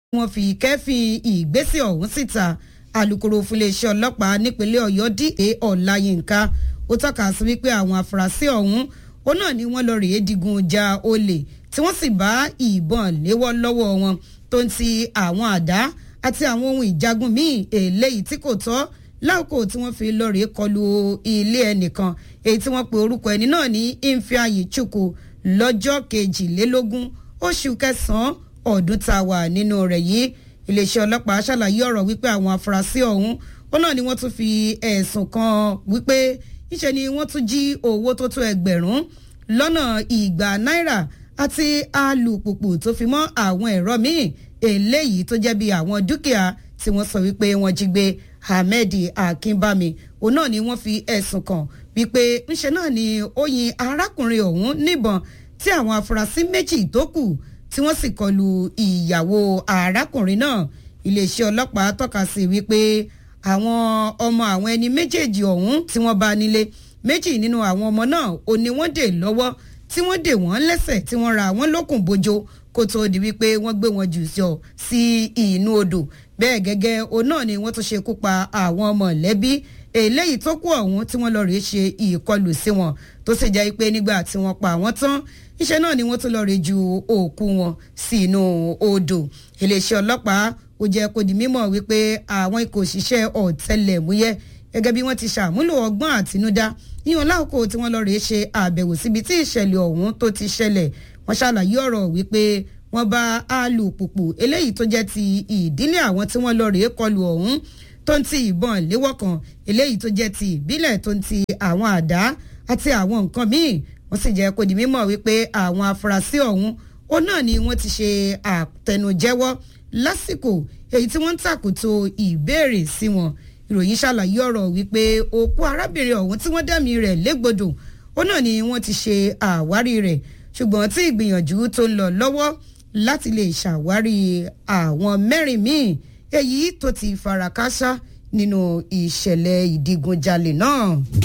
wọ́n fi kẹ́fìn ìgbésẹ̀ ọ̀hún síta alukoro fún iléeṣẹ́ ọlọ́pàá nípínlẹ̀ Ọ̀yọ́ DA Ọláyínká ó tọ́ka sí wípé àwọn afurasí ọ̀hún ó náà ni wọ́n lọ rèé digun ja olè tí wọ́n sì bá ìbọn léwọ́ lọ́wọ́ wọn tó ń ti àwọn àdá àti àwọn ohun ìjagun míì eléyìí tí kò tọ́ láòkó tí wọ́n fi lọ rèé kọlu ilé ẹnìkan èyí tí wọ́n pe orúkọ ẹni náà ní Ifeanyi Chukwu lọ́jọ́ 22 oṣù kẹsàn-án ọdún tá a wà nínú rẹ̀ yìí. Iléeṣẹ́ ọlọ́pàá ṣàlàyé ọ̀rọ̀ wípé àwọn afurasí ọ̀hún ó náà ni wọ́n tún fi ẹ̀sùn kan wípé níṣe ni wọ́n tún jí owó tó tó 200 náírà àti alùpùpù tó fi mọ́ àwọn ẹ̀rọ míì eléyìí tó jẹ́ bí àwọn dúkìá tí wọ́n sọ wípé wọ́n jí gbé. Ahmed Akínbámi òun náà ni wọ́n fi ẹ̀sùn kàn wípé ńṣe náà ni ó yin arákùnrin ọ̀hún níbọn tí àwọn afurasí méjì tó kù tí wọ́n sì kọlu ìyàwó arákùnrin náà. Iléeṣẹ́ ọlọ́pàá tọ́ka sí wípé àwọn ọmọ àwọn ẹni méjèèjì ọ̀hún tí wọ́n bá nílé méjì nínú àwọn ọmọ náà ò ní wọ́n dè lọ́wọ́ tí wọ́n dè wọ́n lẹ́sẹ̀ tí wọ́n ra wọ́n lókùn bójó kó tó di wípé wọ́n gbé wọn jù sí inú odò. Bẹ́ẹ̀ gẹ́gẹ́ òun náà ni wọ́n tún ṣekú pa àwọn mọ̀lẹ́bí eléyìí tó kù ọ̀hún tí wọ́n lọ rèé ṣe ìkọlù sí wọn tó sì jẹ́ pé nígbà tí wọ́n pa wọ́n tán iṣẹ́ náà ni wọ́n tún lọ rèé ju òkú wọn sí inú odò. Iléeṣẹ́ ọlọ́pàá ó jẹ́ kó di mímọ̀ wípé àwọn ikọ̀ òṣìṣẹ́ ọ̀tẹlẹ̀múyẹ́ gẹ́gẹ́ bí wọ́n ti ṣàmúlò ọgbọ́n àtinúdá yíyan láòkó tí wọ́n lọ rèé ṣe àbẹ̀wò síbi tí ìṣẹ̀lẹ̀ ọ̀hún tó ti ṣẹlẹ̀. Wọ́n ṣàlàyé ọ̀rọ̀ wípé wọ́n bá alùpùpù eléyìí tó jẹ́ ti ìdílé àwọn tí wọ́n lọ rèé kọlù ọ̀hún tó ń ti ìbọn léwọ́ kan eléyìí tó jẹ́ ti ìbílẹ̀ tó ń ti àwọn àdá àti àwọn nǹkan míì. Wọ́n sì jẹ́ kó di mímọ̀ wípé àwọn afurasí ọ̀hún ó náà ni wọ́n ti ṣe àtẹnujẹ́wọ́ lásìkò èyí tí wọ́n ń tàkùtò ìbéèrè sí wọn. Ìròyìn ṣàlàyé ọ̀rọ̀ wípé òkú arábìnrin ọ̀hún tí wọ́n dẹ́mi rẹ̀ légbodò ó náà ni wọ́n ti ṣe àwárí rẹ̀ ṣùgbọ́n tí ìgbìyànjú tó ń lọ lọ́wọ́ láti lè ṣàwárí àwọn 4 míì èyí tó ti farakásá nínú ìṣẹ̀lẹ̀ ìdigunjalè náà.